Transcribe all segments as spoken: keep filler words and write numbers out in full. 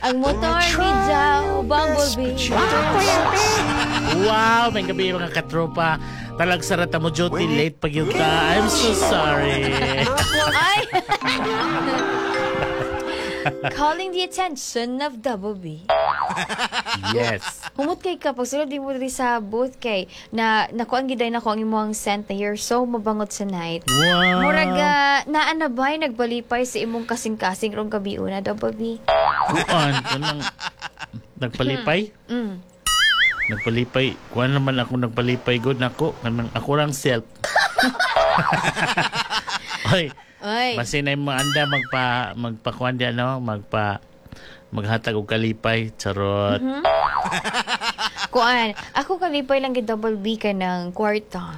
Ang motor ni Jao, Bumblebee. Wow, may gabi mga katropa. Talag sarata mo, Joti. Late pag yun ka. I'm so sorry. Ay! Calling the attention of Double B. Yes. Humot kay ka, pag sulod di mo rin sa booth kay, na nakuan giday na ko ang imong scent na you're so mabangot sa night. Wow. Murag, uh, naan na ba'y nagbalipay sa imong kasing-kasing rong kabiuna, Double B? Kuan, kanang nagpalipay? Mm. Nagpalipay. Kuan naman ako nagpalipay. Good na ako. Kanang ako lang self. Oy. Ay. Masin ay mga anda magpa magpakuan di ano, magpa maghatag og kalipay, charot. Mm-hmm. Kuan, ako kalipay lang gid Double B ka ng kwarta.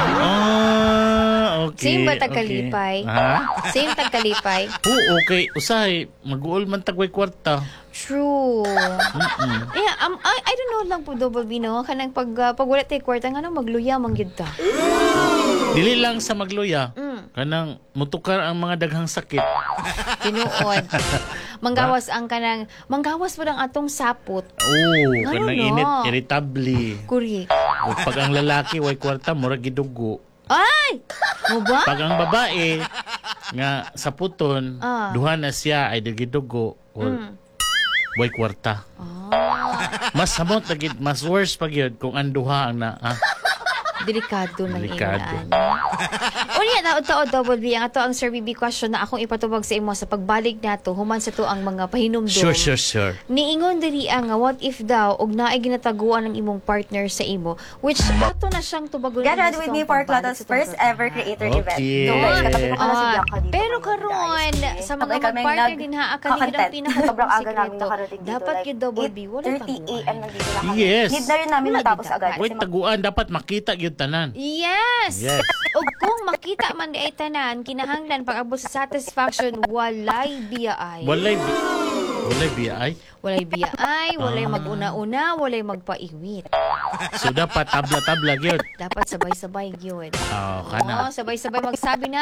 Ah, okay. Same ba tag okay. kalipay? Ha? Same tag kalipay? Oo, okay. Usahay, mag-uol man tagway kwarta. True. Mm-mm. Yeah, um, I, I don't know lang po Double B no, kanang pag uh, pag wala tay kwarta nga nang magluya man gyud ta. Dili lang sa magluya. Mm. Kanang mutukar ang mga daghang sakit. Tinuod. Manggawas ang kanang manggawas mo ang atong sapot. Oo, Ano kanang no? init, irritable. Correct. O pag ang lalaki way kwarta, murag gidugo. Ay! Mo ba? Pag ang babae nga sa puton, Ah. duha na siya ay gidugo or Mm. way kwarta. Ah, Mas samot lagi, mas worse pag yun kung ang duha ang na. Ah. delikado ng Delikado. ingaan. Unya na taod Double B ang ato ang Sir B B question na akong ipatubag sa imo sa pagbalik nato human sa to ang mga pahinumdum. Sure, sure, sure. Niingon diri ang what if daw og naay ginataguan ng imong partner sa imo which ato na siyang tubagon. Get ready with me for Clato's first ever creator event. Okay. No, guys, katabi ko pala si Ah, Bianca dito. pero ngayon, karon guys. sa mga Sabay kaming partner nag- din ha akaligid ang kakantet. pinaka Sobrang aga namin nakarating dito. dapat Like, yung Double B wala eight thirty a m nandito na kami. Yes. Need na rin namin Wala matapos din agad. Wait, Kasi mag- taguan, dapat makita yun tanan. Yes. Yes. O kung makita man di ay tanan, kinahanglan pag-abot sa satisfaction, walay biyaay. Walay, bi- walay biyay. Walay biyaay, walay Ah. mag-una-una, walay magpaiwit. So, dapat tabla-tabla yun. Dapat sabay-sabay yun. Oh, Oo, kana. sabay-sabay magsabi na.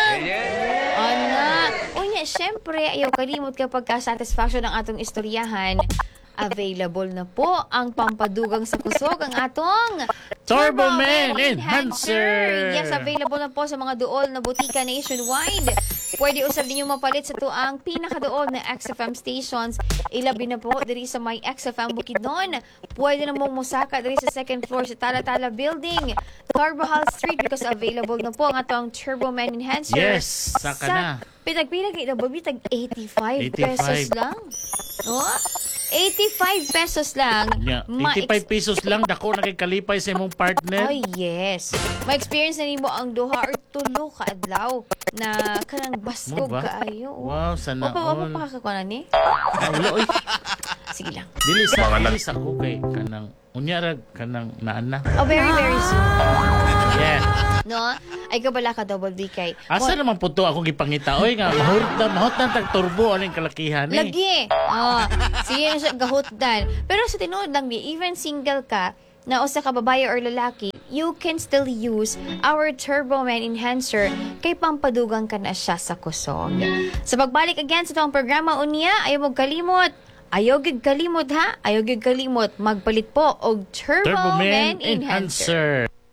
Ana. Unya, syempre, ayaw kalimot kapag ka-satisfaction ng atong istoryahan. Available na po ang pampadugang sa kusog ang atong Turbo Man Enhancer. Yes, available na po sa mga duol na butika nationwide. Pwede usab ninyo mapalit sa tuang pinakaduol na X F M stations. Ilabi na po diri sa may X F M Bukidnon. Pwede na mong musaka diri sa second floor sa Tala-Tala Building, Carbajal Street because available na po ang atong Turbo Man Enhancer. Yes, saka na. Pinagpilag ito, babi, tag eighty-five pesos eighty-five. lang. Oh, eighty-five pesos lang. Yeah. Ma- eighty-five pesos lang, dako na kay kalipay sa imong partner. Oh, yes. Ma-experience na nimo ang duha or tulo ka adlaw na kanang baskog Mo ba? kaayo. Oh. Wow, sana Opa, opa, all. pakakakuha na ni. Ah, wala, oy. Sige lang. Dili sa dili sa ko kay kanang unyara kanang naan na. Oh, very, very soon. Yeah. No? Ay, kabala ka Double B kay. Asa naman po to akong gipangita? Oy nga, mahot na, mahot na tag turbo aning kalakihan eh. Lagi. Oh, sige na siya gahutdan. Pero sa tinuod lang ni, even single ka, na usa ka babae or lalaki, you can still use our Turbo Man Enhancer kay pampadugang ka na siya sa kusog. Sa pagbalik again sa itong programa unya, ayaw mo kalimot. Ayaw gid kalimot ha? Ayaw gid kalimot. Magpalit po og Turbo, Turbo Man Man Enhancer. Enhancer.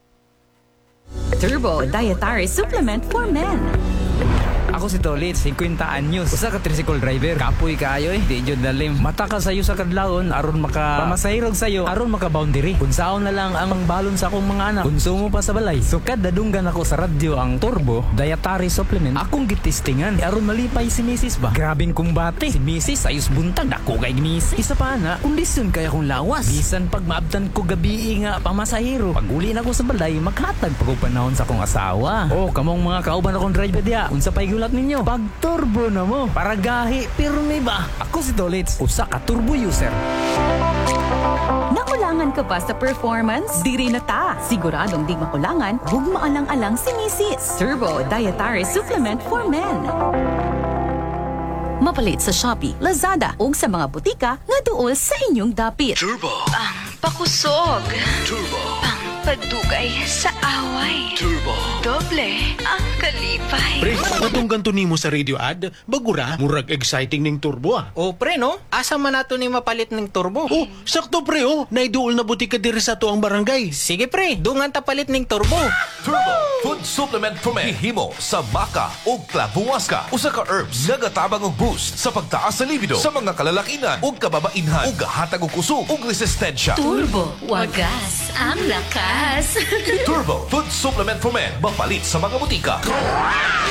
Turbo Dietary Supplement for Men. Ako si Tolit, fifty anyos. Usa ka tricycle driver. Kapoy kaayo eh. Di jud dalim. Mata ka sayo sa kadlawon aron maka pamasahirog sayo aron maka boundary. Kunsaon na lang ang balon sa akong mga anak. Konsumo pa sa balay. So kada dunggan ako sa radyo ang Turbo Dietary Supplement. Akong gitistingan aron malipay si Missus ba. Grabing kumbate. Si Missus ayos buntag dako kay Missus. Isa pa na, kondisyon kaya akong lawas. Bisan pag maabtan ko gabi nga pamasahiro. Pag uli na ko sa balay, maghatag pa ko panahon sa akong asawa. Oh, kamong mga kauban akong driver diya. Unsa pay gulat ninyo? Pag turbo na mo. Para gahi, pirmi ba? Ako si Tolits, usa ka turbo user. Nakulangan ka ba sa performance? Diri na ta. Siguradong di makulangan, hug maalang-alang si Missus Turbo Dietary Supplement for Men. Mapalit sa Shopee, Lazada, ug sa mga butika nga duol sa inyong dapit. Turbo. Pakusog. Turbo. Pang Padugay sa away. Turbo. Doble ang kalipay. Pre, katong ganto nimo sa radio ad, bagura, murag exciting ning turbo ah. O pre no, asa man nato ni mapalit ng turbo? Oh, sakto pre oh, naiduol na butika diri sa tuang barangay. Sige pre, dungan ta palit ng turbo. Turbo Food Supplement for Men hihimo sa maca o klabuwaska. Usa ka herbs nga gatabang og boost sa pagtaas sa libido sa mga kalalakinan ug kababainhan ug gahatag og kusog ug resistensya. Turbo, wagas ang lakas. Turbo Food Supplement for Men mapalit sa mga butika.